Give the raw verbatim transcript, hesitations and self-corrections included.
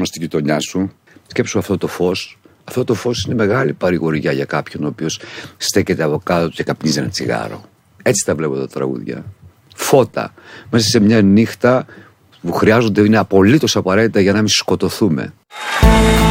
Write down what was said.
χρόνο στη γειτονιά σου. Σκέψου αυτό το φως. Αυτό το φως είναι μεγάλη παρηγοριά για κάποιον ο οποίος στέκεται από κάτω του και καπνίζει ένα τσιγάρο. Έτσι τα βλέπω τα τραγούδια. Φώτα. Μέσα σε μια νύχτα που χρειάζονται, είναι απολύτως απαραίτητα για να μην σκοτωθούμε.